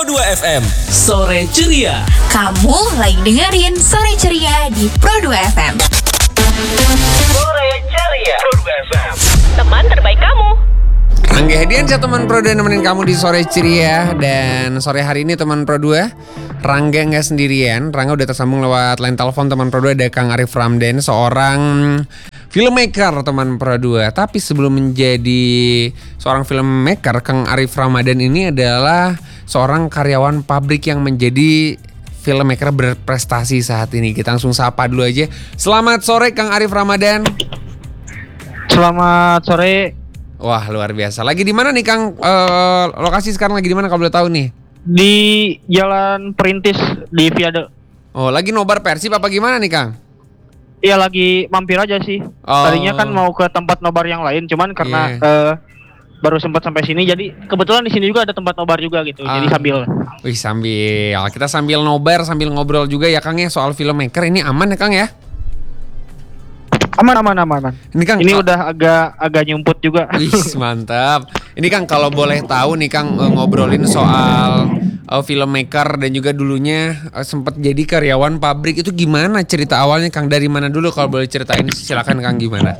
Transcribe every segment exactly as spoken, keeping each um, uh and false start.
dua F M. Sore Ceria. Kamu lagi dengerin Sore Ceria di Pro dua F M. Sore Ceria. Pro dua F M. Teman terbaik kamu. Angga Hediansyah teman Pro dua nemenin kamu di Sore Ceria. Dan sore hari ini teman Pro dua, Rangga nggak sendirian. Rangga udah tersambung lewat line telepon teman Pro dua. Ada Kang Arif Ramdan, seorang filmmaker teman Pro dua. Tapi sebelum menjadi seorang filmmaker, Kang Arif Ramadan ini adalah seorang karyawan pabrik yang menjadi filmmaker berprestasi saat ini. Kita langsung sapa dulu aja. Selamat sore Kang Arif Ramadan. Selamat sore. Wah, luar biasa. Lagi di mana nih Kang? Uh, lokasi sekarang lagi di mana kalau boleh tahu nih? Di Jalan Perintis di Viade. Oh, lagi nobar Persib apa gimana nih Kang? Iya, lagi mampir aja sih. Oh. Tadinya kan mau ke tempat nobar yang lain, cuman karena Yeah. uh, baru sempat sampai sini, jadi kebetulan di sini juga ada tempat nobar juga gitu. Ah. Jadi sambil. Wih, sambil kita sambil nobar sambil ngobrol juga ya Kang ya soal filmmaker. Ini aman ya Kang ya? Aman aman aman. aman. Ini Kang. Ini oh. udah agak agak nyumput juga. Wih, mantap. Ini Kang kalau boleh tahu nih Kang, uh, ngobrolin soal uh, filmmaker dan juga dulunya uh, sempat jadi karyawan pabrik, itu gimana cerita awalnya Kang? Dari mana dulu kalau boleh ceritain? Silakan Kang, gimana?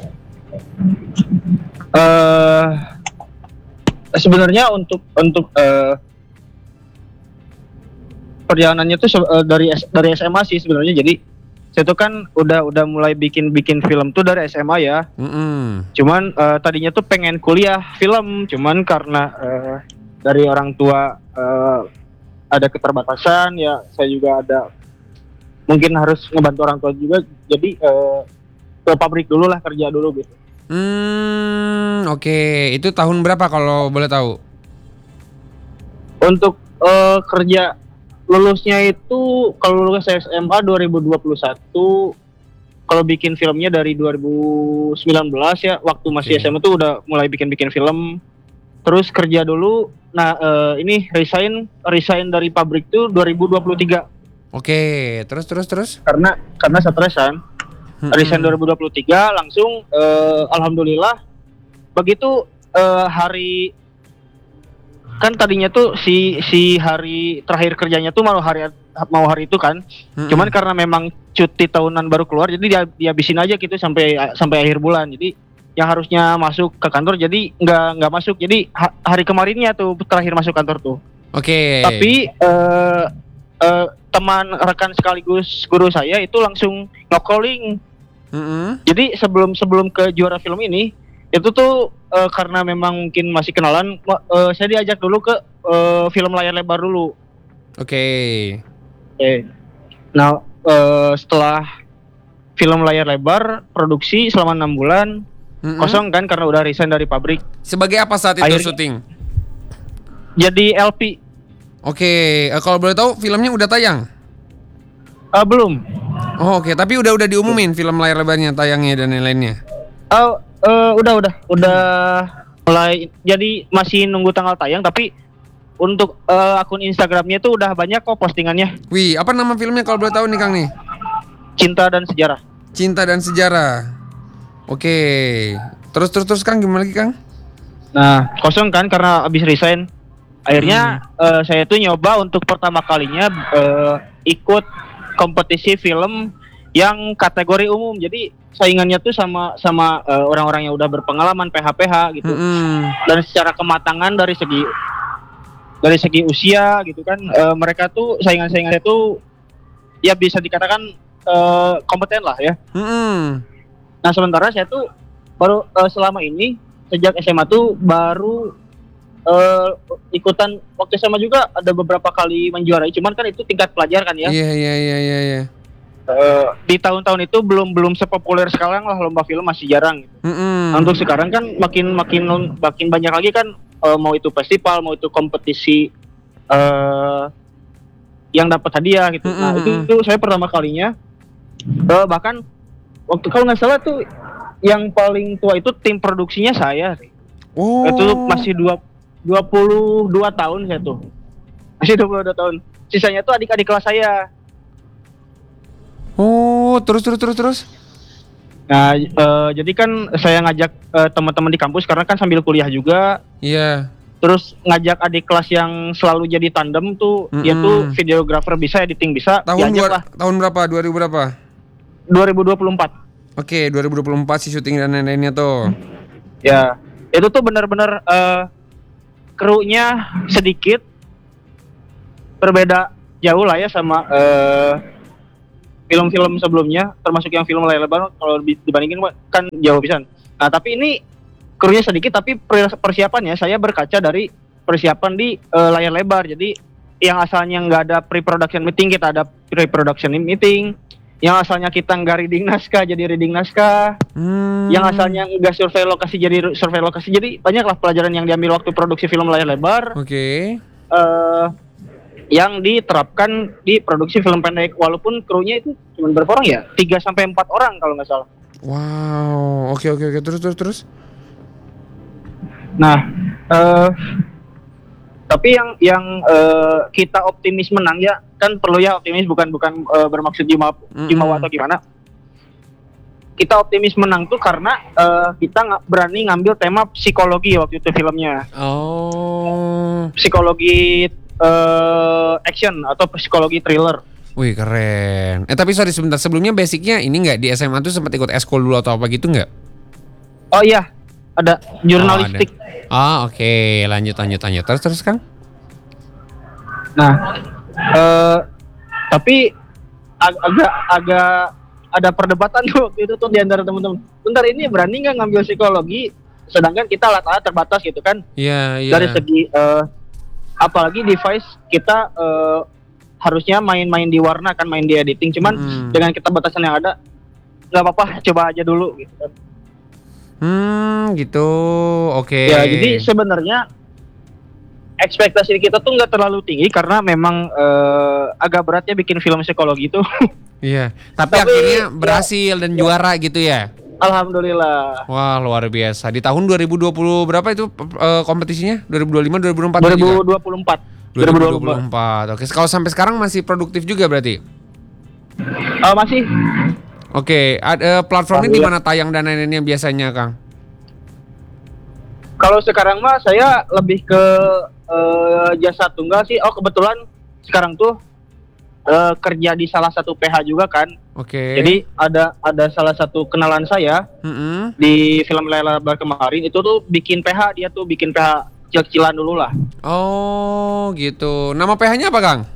Eh uh, sebenarnya untuk untuk uh, perjalanannya tuh uh, dari dari S M A sih sebenarnya. Jadi saya tuh kan udah udah mulai bikin bikin film tuh dari S M A ya. Mm-mm. Cuman uh, tadinya tuh pengen kuliah film, cuman karena uh, dari orang tua uh, ada keterbatasan ya, saya juga ada mungkin harus ngebantu orang tua juga, jadi uh, ke pabrik dulu lah, kerja dulu gitu. Hmm, oke. Okay. Itu tahun berapa kalau boleh tahu? Untuk uh, kerja lulusnya itu kalau lulus S M A dua ribu dua puluh satu, kalau bikin filmnya dari dua ribu sembilan belas ya, waktu masih Okay. S M A tuh udah mulai bikin-bikin film. Terus kerja dulu. Nah, uh, ini resign resign dari pabrik tuh dua ribu dua puluh tiga. Oke, okay. terus terus terus. Karena karena stresan. Resign dua ribu dua puluh tiga langsung uh, alhamdulillah begitu uh, hari kan tadinya tuh si si hari terakhir kerjanya tuh mau hari mau hari itu kan. Hmm. Cuman karena memang cuti tahunan baru keluar, jadi dia dihabisin aja gitu sampai sampai akhir bulan. Jadi yang harusnya masuk ke kantor jadi nggak nggak masuk. Jadi ha, hari kemarinnya tuh terakhir masuk kantor tuh. Oke. Okay. Tapi uh, uh, teman rekan sekaligus guru saya itu langsung nge-calling. Mm-hmm. Jadi sebelum sebelum ke juara film ini itu tuh uh, karena memang mungkin masih kenalan, uh, saya diajak dulu ke uh, film layar lebar dulu. Oke. Okay. Eh, nah uh, setelah film layar lebar produksi selama enam bulan, Mm-hmm. kosong kan karena udah resign dari pabrik. Sebagai apa saat itu Akhirnya, syuting? Jadi L P. Oke, okay. uh, kalau boleh tahu filmnya udah tayang? Uh, belum. Oh, oke, okay. Tapi udah udah diumumin film layar lebarnya, tayangnya dan lain-lainnya. Oh, uh, udah udah udah mulai. Jadi masih nunggu tanggal tayang, tapi untuk uh, akun Instagramnya tuh udah banyak kok postingannya. Wih, apa nama filmnya kalau boleh tahu nih Kang nih? Cinta dan Sejarah. Cinta dan Sejarah. Oke. Okay. Terus terus terus Kang, gimana lagi Kang? Nah, kosong kan karena abis resign. Akhirnya hmm. uh, saya tuh nyoba untuk pertama kalinya uh, ikut kompetisi film yang kategori umum. Jadi saingannya tuh sama sama uh, orang-orang yang udah berpengalaman P H P H gitu. Hmm. Dan secara kematangan dari segi dari segi usia gitu kan, uh, mereka tuh saingan-saingannya tuh ya bisa dikatakan uh, kompeten lah ya. Hmm. Nah, sementara saya tuh baru uh, selama ini sejak S M A tuh baru uh, ikutan, waktu S M A juga ada beberapa kali menjuarai, cuman kan itu tingkat pelajar kan ya. Iya iya iya iya iya. Uh, di tahun-tahun itu belum belum sepopuler sekarang lah, lomba film masih jarang gitu. Mm-hmm. Untuk sekarang kan makin makin makin banyak lagi kan, uh, mau itu festival, mau itu kompetisi uh, yang dapat hadiah gitu. Mm-hmm. Nah, itu, itu saya pertama kalinya. Uh, bahkan waktu kalau nggak salah tuh yang paling tua itu tim produksinya saya. Oh. Itu masih dua, dua puluh dua tahun saya tuh. Masih dua puluh dua tahun. Sisanya tuh adik-adik kelas saya. Oh, terus terus terus terus. Nah, uh, jadi kan saya ngajak uh, teman-teman di kampus karena kan sambil kuliah juga. Iya. Yeah. terus ngajak adik kelas yang selalu jadi tandem tuh, Mm-mm. dia tuh videografer bisa, editing bisa, Tahun diajak dua, lah tahun berapa? dua ribu berapa? dua ribu dua puluh empat. Oke, dua ribu dua puluh empat sih syuting dan lain-lainnya tuh. Ya, itu tuh benar-benar uh, krunya sedikit, berbeda jauh lah ya sama uh, film-film sebelumnya, termasuk yang film layar lebar. Kalau dibandingin kan jauh pisan. Nah, tapi ini krunya sedikit, tapi persiapannya saya berkaca dari persiapan di uh, layar lebar. Jadi yang asalnya nggak ada pre-production meeting, kita ada pre-production meeting. Yang asalnya kita nggak reading naskah, jadi reading naskah. Hmm. Yang asalnya nggak survei lokasi, jadi survei lokasi. Jadi banyaklah pelajaran yang diambil waktu produksi film layar lebar. Oke. Okay. Uh, yang diterapkan di produksi film pendek, walaupun krunya itu cuma berapa orang ya? tiga sampai empat orang kalau nggak salah. Wow, oke oke oke terus terus terus. Nah, uh, tapi yang yang uh, kita optimis menang ya, kan perlu ya optimis, bukan bukan uh, bermaksud jumawa jumawa atau gimana. Kita optimis menang tuh karena uh, kita nggak berani ngambil tema psikologi waktu itu filmnya. Oh. Psikologi uh, action atau psikologi thriller. Wih keren. Eh tapi sorry sebentar, sebelumnya basicnya ini nggak di S M A tuh sempat ikut eskul dulu atau apa gitu nggak? Oh iya, ada jurnalistik. Oh, ada. Ah oke, okay. lanjut lanjut lanjut terus terus Kang. Nah, uh, tapi ag- agak agak ada perdebatan tuh waktu itu tuh di antara teman-teman. Bentar, ini berani nggak ngambil psikologi, sedangkan kita alat-alat terbatas gitu kan? Iya yeah, iya. Yeah. Dari segi uh, apalagi device kita uh, harusnya main-main di warna kan, main di editing. Cuman hmm. dengan keterbatasan yang ada, nggak apa-apa, coba aja dulu gitu kan. Hmm gitu, oke. Okay. Ya jadi sebenarnya ekspektasi kita tuh nggak terlalu tinggi karena memang uh, agak beratnya bikin film psikologi itu. Iya. Tapi, Tapi akhirnya berhasil ya, dan ya. Juara gitu ya. Alhamdulillah. Wah luar biasa. Di tahun dua ribu dua puluh berapa itu uh, kompetisinya? dua ribu dua puluh lima, dua ribu dua puluh empat dua ribu dua puluh empat. dua ribu dua puluh empat. Oke. Kalau sampai sekarang masih produktif juga berarti? Uh, masih. Oke, okay, ada platformnya di mana tayang dan lain-lainnya biasanya, Kang? Kalau sekarang mah saya lebih ke uh, jasa tunggal sih. Oh, kebetulan sekarang tuh uh, kerja di salah satu P H juga kan. Oke. Okay. Jadi ada ada salah satu kenalan saya mm-hmm. di film layar lebar kemarin itu tuh bikin P H, dia tuh bikin P H kecil-kecilan dulu lah. Oh, gitu. Nama P H-nya apa, Kang?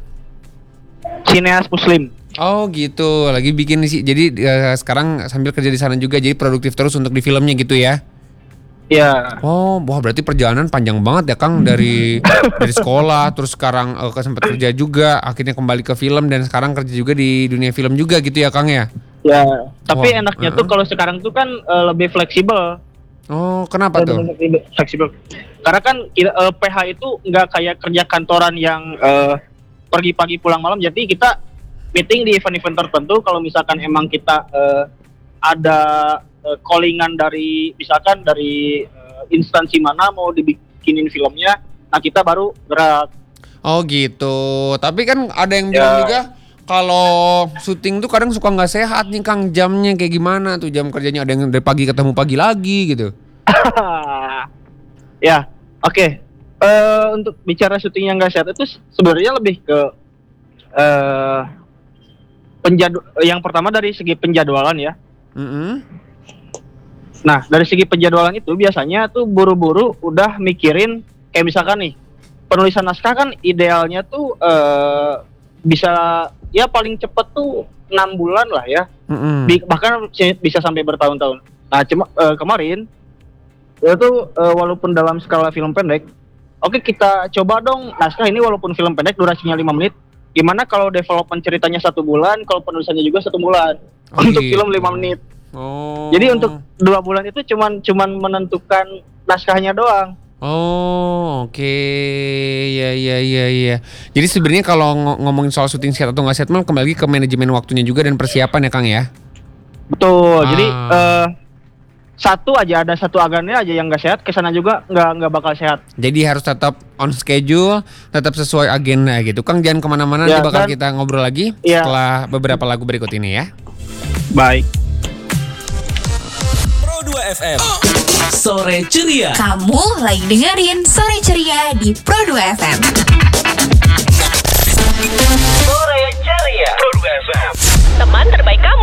Sineas Muslim. Oh gitu, lagi bikin sih. Jadi uh, sekarang sambil kerja di sana juga, jadi produktif terus untuk di filmnya gitu ya? Iya. Oh, wah berarti perjalanan panjang banget ya Kang, dari dari sekolah, terus sekarang uh, sempat kerja juga, akhirnya kembali ke film dan sekarang kerja juga di dunia film juga gitu ya Kang ya? Ya. Tapi wah, enaknya uh-uh. tuh kalau sekarang tuh kan uh, lebih fleksibel. Oh, kenapa tuh? Fleksibel. Karena kan uh, P H itu nggak kayak kerja kantoran yang uh, pergi pagi pulang malam, jadi kita meeting di event-event tertentu. Kalau misalkan emang kita uh, ada uh, callingan dari misalkan dari uh, instansi mana mau dibikinin filmnya, nah kita baru gerak. Oh gitu. Tapi kan ada yang bilang ya. juga kalau syuting tuh kadang suka nggak sehat nih Kang, jamnya kayak gimana tuh jam kerjanya, ada yang dari pagi ketemu pagi lagi gitu. Ya, oke. Okay. Uh, untuk bicara syuting yang nggak sehat itu sebenarnya lebih ke uh, Penjadu- yang pertama dari segi penjadwalan ya. Mm-hmm. Nah dari segi penjadwalan itu biasanya tuh buru-buru udah mikirin kayak misalkan nih penulisan naskah kan idealnya tuh uh, bisa ya paling cepet tuh enam bulan lah ya. Mm-hmm. Bi- bahkan bisa sampai bertahun-tahun. Nah cuma uh, kemarin itu uh, walaupun dalam skala film pendek, oke okay, kita coba dong naskah ini walaupun film pendek durasinya lima menit. Gimana kalau development ceritanya satu bulan, kalau penulisannya juga satu bulan oh, untuk iya. film lima menit. Oh. Jadi untuk dua bulan itu cuman cuman menentukan naskahnya doang. Oh, oke, okay. ya, ya, ya, ya. Jadi sebenarnya kalau ng- ngomongin soal syuting sehat atau nggak sehat, malah kembali lagi ke manajemen waktunya juga dan persiapan ya, Kang ya. Betul. Ah. Jadi uh, satu aja ada satu agannya aja yang nggak sehat, kesana juga nggak nggak bakal sehat. Jadi harus tetap on schedule, tetap sesuai agenda gitu. Kang jangan kemana-mana, ya, nanti bakal kan, kita ngobrol lagi ya. Setelah beberapa lagu berikut ini ya. Baik. Pro dua F M. Sore Ceria. Kamu lagi dengerin Sore Ceria di Pro dua F M. Sore ceria. Pro dua F M. Teman terbaik kamu.